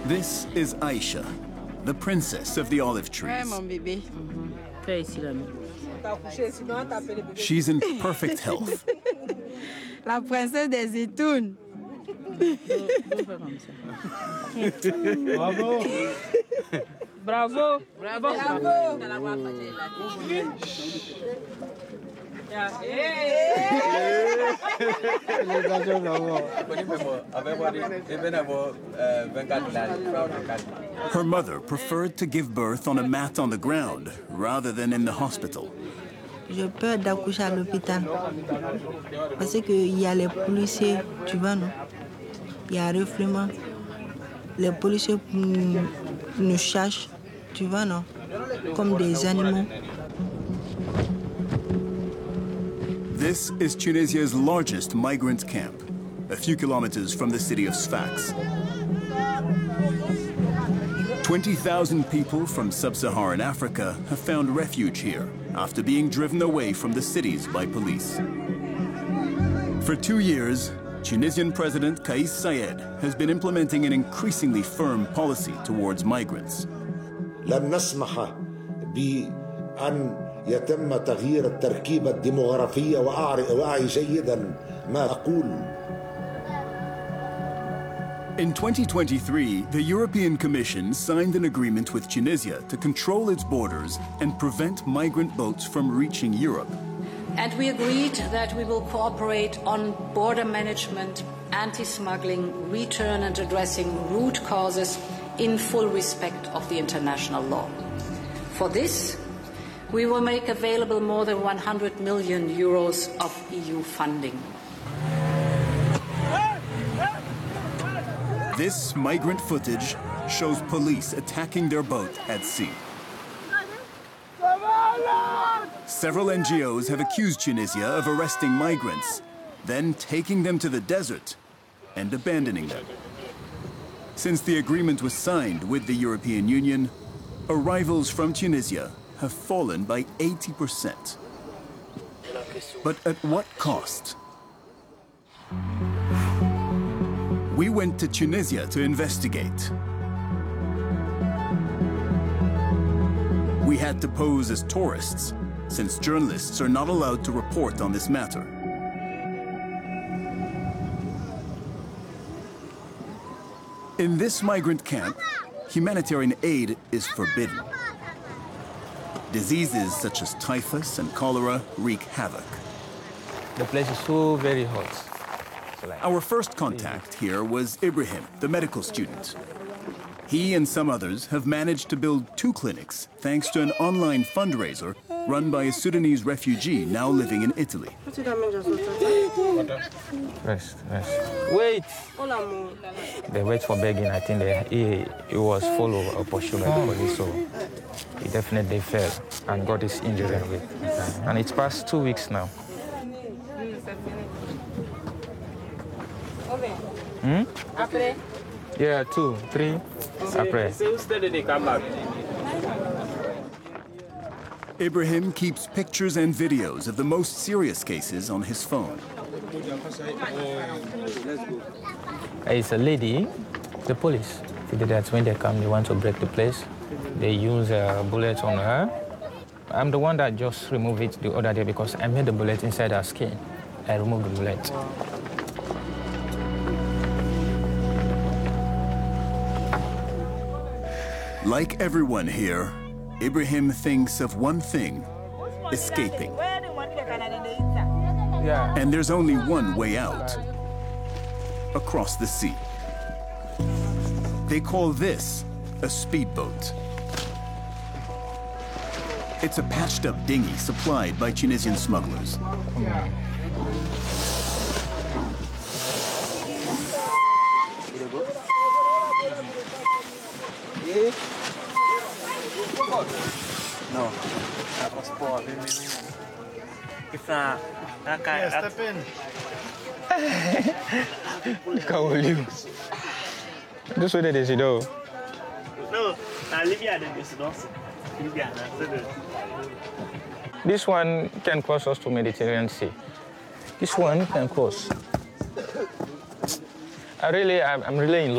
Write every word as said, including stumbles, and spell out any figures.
This is Aisha, the princess of the olive trees. She's in perfect health. La princesse des zitoun. Bravo. Bravo. Bravo. Bravo. Her mother preferred to give birth on a mat on the ground rather than in the hospital. J'ai peur d'accoucher à l'hôpital parce qu'il y a les policiers, tu vois, non? Il y a un refoulement. Les policiers nous cherchent, tu vois, non? Comme des animaux. This is Tunisia's largest migrant camp, a few kilometers from the city of Sfax. twenty thousand people from sub-Saharan Africa have found refuge here after being driven away from the cities by police. For two years, Tunisian President Kais Saied has been implementing an increasingly firm policy towards migrants. لن نسمح بأن يتم تغيير التركيبة الديموغرافية وأعي جيدا ما أقول. In twenty twenty-three, the European Commission signed an agreement with Tunisia to control its borders and prevent migrant boats from reaching Europe. And we agreed that we will cooperate on border management, anti-smuggling, return and addressing root causes in full respect of the international law. For this, we will make available more than one hundred million euros of E U funding. This migrant footage shows police attacking their boat at sea. Several N G Os have accused Tunisia of arresting migrants, then taking them to the desert and abandoning them. Since the agreement was signed with the European Union, arrivals from Tunisia have fallen by eighty percent. But at what cost? We went to Tunisia to investigate. We had to pose as tourists, since journalists are not allowed to report on this matter. In this migrant camp, humanitarian aid is forbidden. Diseases such as typhus and cholera wreak havoc. The place is so very hot. So like, Our first contact here was Ibrahim, the medical student. He and some others have managed to build two clinics thanks to an online fundraiser run by a Sudanese refugee now living in Italy. Rest, rest. Wait! They wait for begging. I think they, he, he was followed or pursued by the police, so he definitely fell and got his injury. And it's past two weeks now. Hmm? Yeah, two, three, après. Ibrahim keeps pictures and videos of the most serious cases on his phone. It's a lady, the police. That's when they come, they want to break the place. They use a bullet on her. I'm the one that just removed it the other day because I made the bullet inside her skin. I removed the bullet. Like everyone here, Ibrahim thinks of one thing: escaping. Yeah. And there's only one way out: across the sea. They call this a speedboat. It's a patched-up dinghy supplied by Tunisian smugglers. No. If not, I can't step in. How will you? This way they should know. No, I live here. Libya. This one can cross us to Mediterranean Sea. This one can cross. I really, I'm really in love.